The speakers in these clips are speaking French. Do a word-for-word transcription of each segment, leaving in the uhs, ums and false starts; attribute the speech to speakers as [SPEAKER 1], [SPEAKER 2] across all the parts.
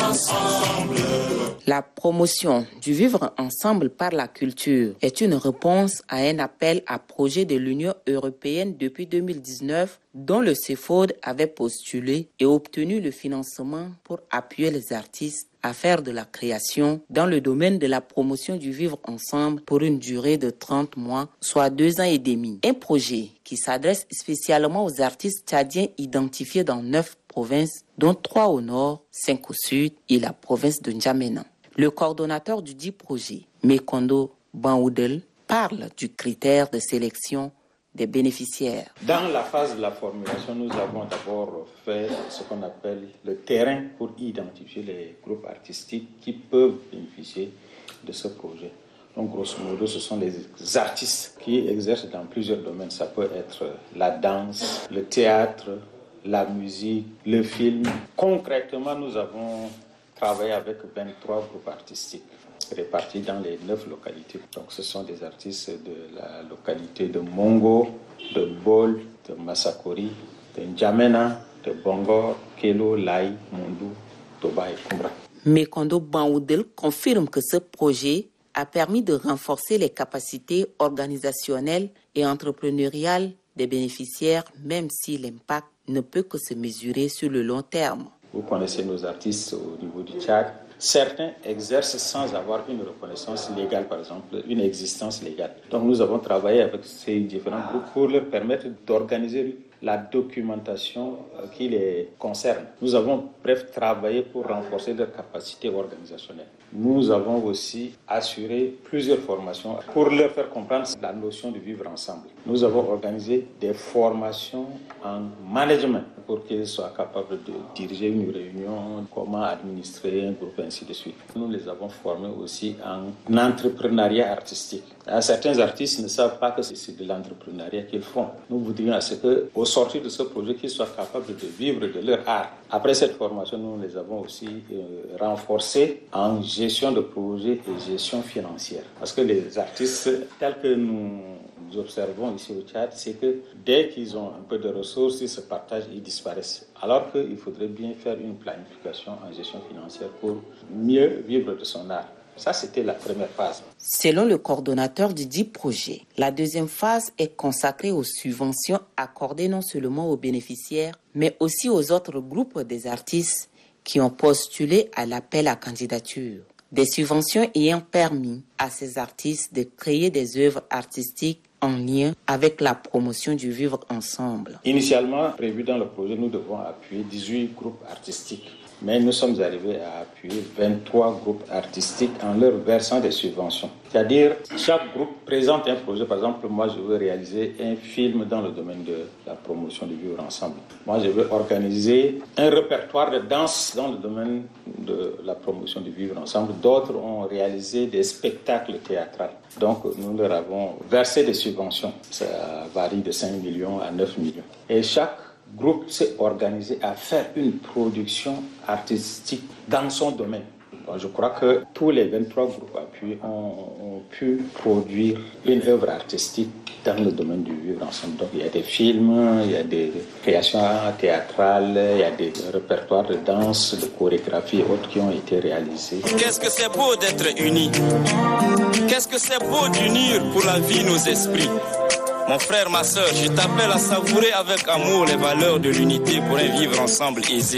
[SPEAKER 1] ensemble.
[SPEAKER 2] La promotion du vivre ensemble par la culture est une réponse à un appel à projet de l'Union européenne depuis deux mille dix-neuf dont le CEFOD avait postulé et obtenu le financement pour appuyer les artistes à faire de la création dans le domaine de la promotion du vivre ensemble pour une durée de trente mois, soit deux ans et demi. Un projet qui s'adresse spécialement aux artistes tchadiens identifiés dans neuf provinces, dont trois au nord, cinq au sud et la province de N'Djamena. Le coordonnateur du dit projet, Mekondo Banhoudel, parle du critère de sélection des bénéficiaires.
[SPEAKER 3] Dans la phase de la formulation, nous avons d'abord fait ce qu'on appelle le terrain pour identifier les groupes artistiques qui peuvent bénéficier de ce projet. Donc, grosso modo, ce sont les artistes qui exercent dans plusieurs domaines. Ça peut être la danse, le théâtre, la musique, le film. Concrètement, nous avons travaillé avec vingt-trois groupes artistiques répartis dans les neuf localités. Donc, ce sont des artistes de la localité de Mongo, de Bol, de Massakori, de N'Djamena, de Bongor, Kelo, Lai, Mondou, Toba et Kumbra.
[SPEAKER 2] Mekondo Banhoudel confirme que ce projet a permis de renforcer les capacités organisationnelles et entrepreneuriales des bénéficiaires, même si l'impact ne peut que se mesurer sur le long terme.
[SPEAKER 3] Vous connaissez nos artistes au niveau du Tchad. Certains exercent sans avoir une reconnaissance légale, par exemple, une existence légale. Donc nous avons travaillé avec ces différents groupes pour leur permettre d'organiser la documentation qui les concerne. Nous avons, bref, travaillé pour renforcer leurs capacités organisationnelles. Nous avons aussi assuré plusieurs formations pour leur faire comprendre la notion de vivre ensemble. Nous avons organisé des formations en management pour qu'ils soient capables de diriger une réunion, comment administrer un groupe, ainsi de suite. Nous les avons formés aussi en entrepreneuriat artistique. Certains artistes ne savent pas que c'est de l'entrepreneuriat qu'ils font. Nous voudrions à ce qu'au sortir de ce projet, qu'ils soient capables de vivre de leur art. Après cette formation, nous les avons aussi euh, renforcés en gestion de projet et gestion financière. Parce que les artistes, tels que nous observons ici au Tchad, c'est que dès qu'ils ont un peu de ressources, ils se partagent et ils disparaissent. Alors qu'il faudrait bien faire une planification en gestion financière pour mieux vivre de son art. Ça, c'était la première phase.
[SPEAKER 2] Selon le coordonnateur du dit projet, la deuxième phase est consacrée aux subventions accordées non seulement aux bénéficiaires, mais aussi aux autres groupes des artistes qui ont postulé à l'appel à candidature. Des subventions ayant permis à ces artistes de créer des œuvres artistiques en lien avec la promotion du vivre ensemble.
[SPEAKER 3] Initialement, prévu dans le projet, nous devons appuyer dix-huit groupes artistiques. Mais nous sommes arrivés à appuyer vingt-trois groupes artistiques en leur versant des subventions. C'est-à-dire, chaque groupe présente un projet. Par exemple, moi, je veux réaliser un film dans le domaine de la promotion du vivre ensemble. Moi, je veux organiser un répertoire de danse dans le domaine de la promotion du vivre ensemble. D'autres ont réalisé des spectacles théâtraux. Donc, nous leur avons versé des subventions. Ça varie de cinq millions à neuf millions. Et chaque groupe s'est organisé à faire une production artistique dans son domaine. Donc, je crois que tous les vingt-trois groupes appuyés ont, ont pu produire une œuvre artistique dans le domaine du vivre ensemble. Donc il y a des films, il y a des créations théâtrales, il y a des répertoires de danse, de chorégraphie et autres qui ont été réalisés.
[SPEAKER 4] Qu'est-ce que c'est beau d'être unis. Qu'est-ce que c'est beau d'unir pour la vie nos esprits. Mon frère, ma soeur, je t'appelle à savourer avec amour les valeurs de l'unité pour un vivre ensemble aisé.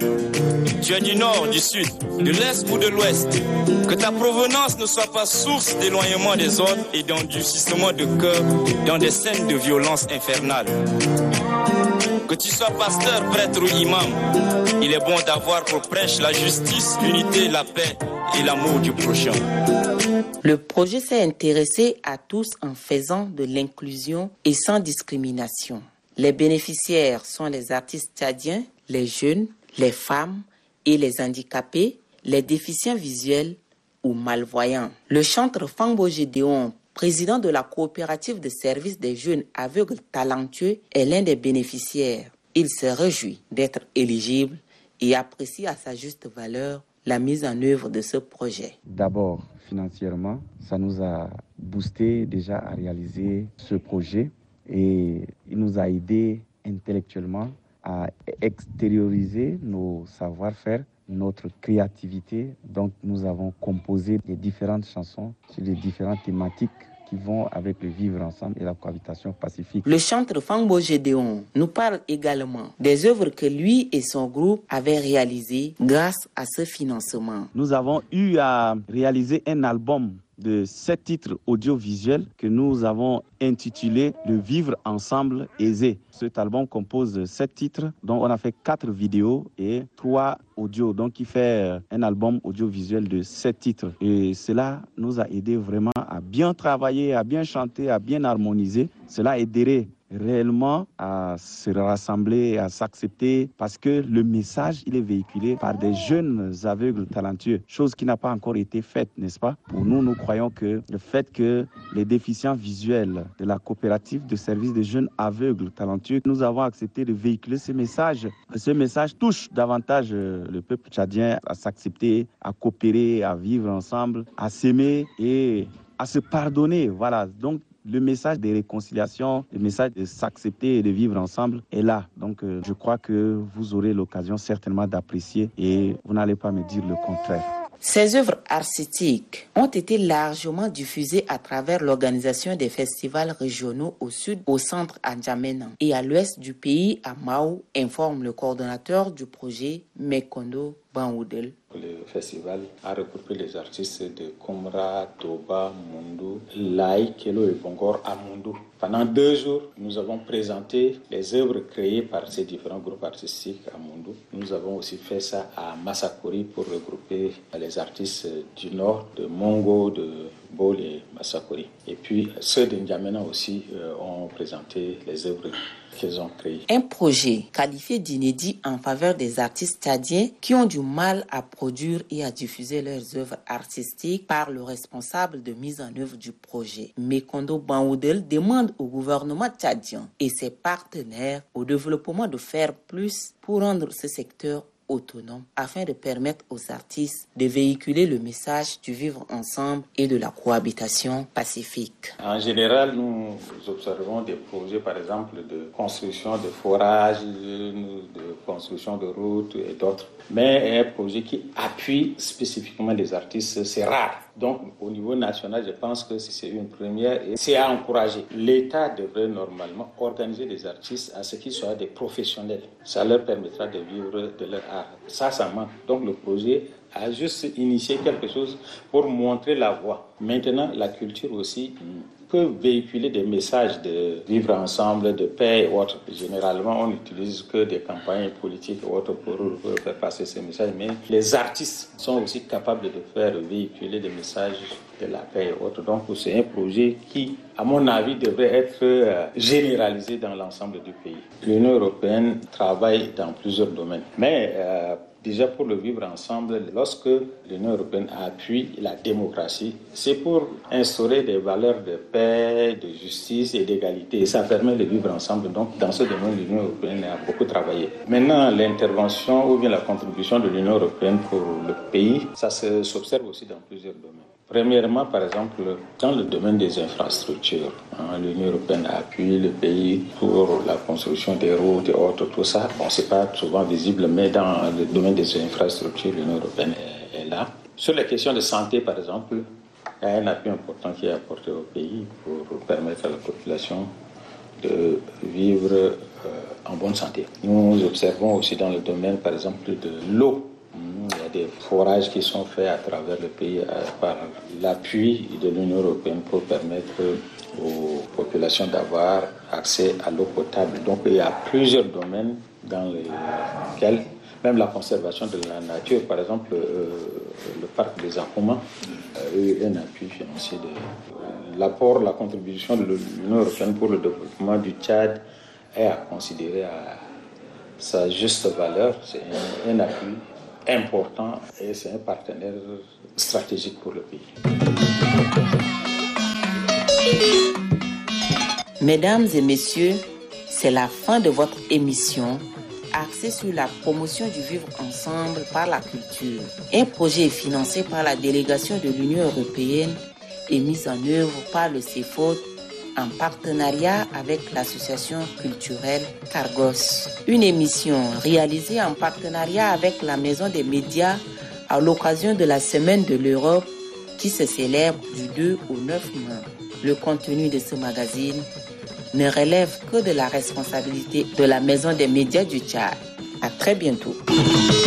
[SPEAKER 4] Tu es du nord, du sud, de l'est ou de l'ouest. Que ta provenance ne soit pas source d'éloignement des autres et d'endurcissement de cœur dans des scènes de violence infernale. Que tu sois pasteur, prêtre ou imam, il est bon d'avoir pour prêche la justice, l'unité, la paix et l'amour du prochain.
[SPEAKER 2] Le projet s'est intéressé à tous en faisant de l'inclusion et sans discrimination. Les bénéficiaires sont les artistes tchadiens, les jeunes, les femmes et les handicapés, les déficients visuels ou malvoyants. Le chantre Fangbo Gédéon, président de la coopérative de services des jeunes aveugles talentueux, est l'un des bénéficiaires. Il se réjouit d'être éligible et apprécie à sa juste valeur la mise en œuvre de ce projet.
[SPEAKER 5] D'abord, financièrement, ça nous a boosté déjà à réaliser ce projet et il nous a aidé intellectuellement à extérioriser nos savoir-faire notre créativité. Donc nous avons composé des différentes chansons sur les différentes thématiques qui vont avec le vivre ensemble et la cohabitation pacifique.
[SPEAKER 2] Le chanteur Fangbo Gédéon nous parle également des œuvres que lui et son groupe avaient réalisées grâce à ce financement.
[SPEAKER 5] Nous avons eu à réaliser un album de sept titres audiovisuels que nous avons intitulé « Le vivre ensemble aisé ». Cet album compose sept titres, dont on a fait quatre vidéos et trois audios, donc il fait un album audiovisuel de sept titres. Et cela nous a aidé vraiment à bien travailler, à bien chanter, à bien harmoniser. Cela aiderait réellement à se rassembler, à s'accepter, parce que le message, il est véhiculé par des jeunes aveugles talentueux, chose qui n'a pas encore été faite, n'est-ce pas? Pour nous, nous croyons que le fait que les déficients visuels de la coopérative de service des jeunes aveugles talentueux, nous avons accepté de véhiculer ce message. Ce message touche davantage le peuple tchadien à s'accepter, à coopérer, à vivre ensemble, à s'aimer et à se pardonner. Voilà, donc le message de réconciliation, le message de s'accepter et de vivre ensemble est là. Donc euh, je crois que vous aurez l'occasion certainement d'apprécier et vous n'allez pas me dire le contraire.
[SPEAKER 2] Ces œuvres artistiques ont été largement diffusées à travers l'organisation des festivals régionaux au sud, au centre à N'Djamena et à l'ouest du pays à Mao, informe le coordonnateur du projet Mekondo Banwoudel.
[SPEAKER 3] Le festival a regroupé les artistes de Komra, Toba, Mundu, Lai, Kelo et Bongor à Mundu. Pendant deux jours, nous avons présenté les œuvres créées par ces différents groupes artistiques à Mundu. Nous avons aussi fait ça à Massakori pour regrouper les artistes du nord, de Mongo, de Bol et Massakori. Et puis ceux de N'Djamena aussi euh, ont présenté les œuvres qu'ils ont créées.
[SPEAKER 2] Un projet qualifié d'inédit en faveur des artistes tchadiens qui ont du mal à produire et à diffuser leurs œuvres artistiques par le responsable de mise en œuvre du projet. Mekondo Banwoudel demande au gouvernement tchadien et ses partenaires au développement de faire plus pour rendre ce secteur autonome afin de permettre aux artistes de véhiculer le message du vivre ensemble et de la cohabitation pacifique.
[SPEAKER 3] En général, nous observons des projets, par exemple, de construction de forages, de construction de routes et d'autres. Mais un projet qui appuie spécifiquement les artistes, c'est rare. Donc, au niveau national, je pense que c'est une première et c'est à encourager. L'État devrait normalement organiser les artistes à ce qu'ils soient des professionnels. Ça leur permettra de vivre de leur art. Ça, ça manque. Donc, le projet a juste initié quelque chose pour montrer la voie. Maintenant, la culture aussi peut véhiculer des messages de vivre ensemble, de paix et autres. Généralement, on n'utilise que des campagnes politiques et autres pour faire passer ces messages, mais les artistes sont aussi capables de faire véhiculer des messages de la paix et autres. Donc, c'est un projet qui, à mon avis, devrait être généralisé dans l'ensemble du pays. L'Union européenne travaille dans plusieurs domaines, mais euh, déjà pour le vivre ensemble, lorsque l'Union européenne appuie la démocratie, c'est pour instaurer des valeurs de paix, de justice et d'égalité. Et ça permet de vivre ensemble. Donc dans ce domaine, l'Union européenne a beaucoup travaillé. Maintenant, l'intervention ou bien la contribution de l'Union européenne pour le pays, ça se, s'observe aussi dans plusieurs domaines. Premièrement, par exemple, dans le domaine des infrastructures, hein, l'Union européenne a appuyé le pays pour la construction des routes et autres, tout ça. Bon, c'est pas souvent visible, mais dans le domaine des infrastructures, l'Union européenne est, est là. Sur les questions de santé, par exemple, il y a un appui important qui est apporté au pays pour permettre à la population de vivre euh, en bonne santé. Nous observons aussi dans le domaine, par exemple, de l'eau. Il y a des forages qui sont faits à travers le pays par l'appui de l'Union européenne pour permettre aux populations d'avoir accès à l'eau potable. Donc il y a plusieurs domaines dans lesquels même la conservation de la nature, par exemple euh, le parc des Akuma, a eu un appui financier. De, l'apport, la contribution de l'Union européenne pour le développement du Tchad est à considérer à sa juste valeur. C'est un, un appui important et c'est un partenaire stratégique pour le pays.
[SPEAKER 2] Mesdames et messieurs, c'est la fin de votre émission axée sur la promotion du vivre ensemble par la culture. Un projet financé par la délégation de l'Union européenne et mis en œuvre par le C E F O D en partenariat avec l'association culturelle Cargos. Une émission réalisée en partenariat avec la Maison des médias à l'occasion de la Semaine de l'Europe qui se célèbre du deux au neuf mai. Le contenu de ce magazine ne relève que de la responsabilité de la Maison des médias du Tchad. À très bientôt.